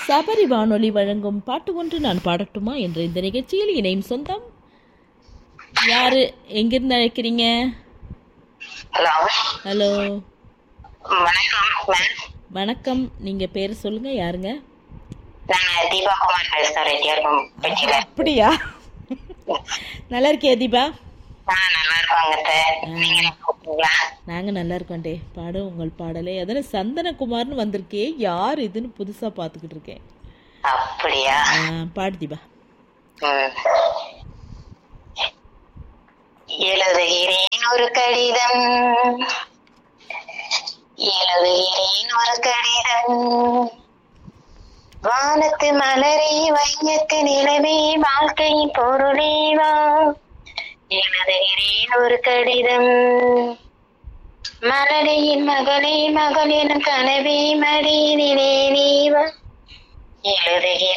சபரி வானொலி வழங்கும் பாட்டு ஒன்று நான் பாடட்டுமா என்ற இந்த நிகழ்ச்சியில் இணையும் சொந்தம் யாரு, எங்கிருந்து அழைக்கிறீங்க? ஹலோ. ஹலோ, வணக்கம். வணக்கம். நீங்க பேர் சொல்லுங்க, யாருங்க? நான் தீபா குமார் பேசுறேன். அப்படியா? நல்லா இருக்கியா தீபா? நல்லா இருக்காங்க. நாங்க நல்லா இருக்கோண்டே. பாடு உங்கள் பாடலே. அதான சந்தனகுமார்னு வந்திருக்கே, யார் இதுன்னு புதுசா பாத்துக்கிட்டு இருக்கேன். அப்படியா? பாடு தீபா. எழுதுகிறேன் ஒரு கடிதம், எழுதுகிறேன் ஒரு கடிதம், வானத்து மலரே வையத்து நிலவே வாழ்க்கையின் பொருளே வா. எழுதுகிறேன் ஒரு கடிதம், மலரையின் மகளே மகள் எனும் கனவே மடியினிலே நீ வா. எழுதுகிறேன்